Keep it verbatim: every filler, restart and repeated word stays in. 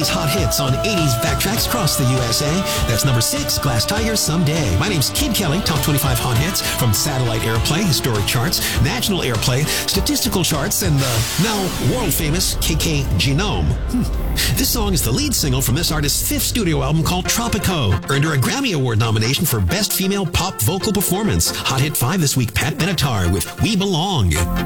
eighties hot hits on eighties backtracks across the U S A. That's number six, Glass Tiger, Someday. My name's Kid Kelly, top twenty-five hot hits from satellite airplay, historic charts, national airplay, statistical charts, and the now world-famous K K Genome. Hmm. This song is the lead single from this artist's fifth studio album called Tropico. Earned her a Grammy Award nomination for Best Female Pop Vocal Performance. Hot Hit five this week, Pat Benatar with We Belong.